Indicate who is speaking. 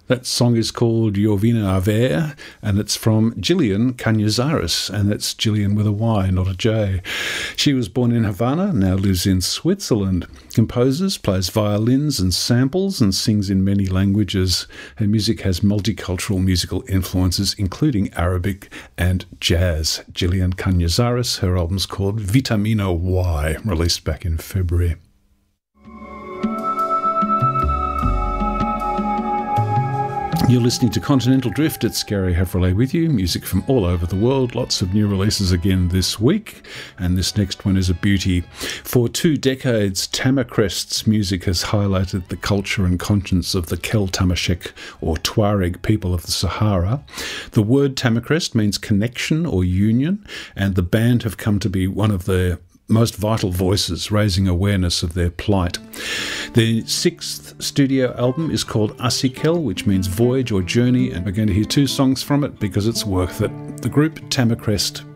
Speaker 1: That song is called Jovina Aver, and it's from Gillian Canizares, and that's Gillian with a Y, not a J. She was born in Havana, now lives in Switzerland. Composes, plays violins and samples, and sings in many languages. Her music has multicultural musical influences, including Arabic and jazz. Gillian Canizares, her album's called Vitamina Y, released back in February. You're listening to Continental Drift. It's Gary Havrilay with you. Music from all over the world. Lots of new releases again this week. And this next one is a beauty. For 2 decades, Tamarcrest's music has highlighted the culture and conscience of the Kel Tamasheq, or Tuareg people of the Sahara. The word Tamarcrest means connection or union, and the band have come to be one of the most vital voices, raising awareness of their plight. Their 6th studio album is called Asikel, which means voyage or journey, and we're going to hear 2 songs from it because it's worth it. The group Tamarcrest